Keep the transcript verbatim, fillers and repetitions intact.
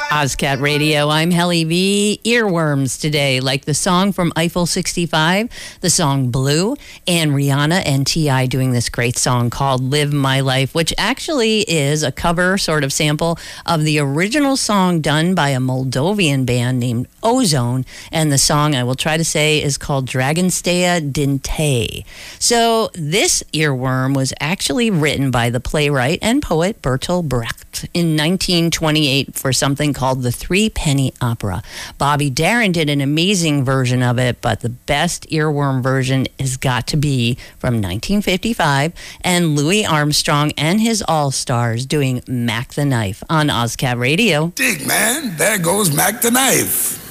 Ozcat Radio, I'm Helly V. Earworms today, like the song from Eiffel sixty-five, the song Blue, and Rihanna and T I doing this great song called Live My Life, which actually is a cover sort of sample of the original song done by a Moldovan band named Ozone, and the song I will try to say is called Dragonstea Dinte. So this earworm was actually written by the playwright and poet Bertolt Brecht in nineteen twenty-eight for something called the Three Penny Opera. Bobby Darin did an amazing version of it, but the best earworm version has got to be from nineteen fifty-five, and Louis Armstrong and his All-Stars doing Mac the Knife on Ozcat Radio. Dig, man. There goes Mac the Knife.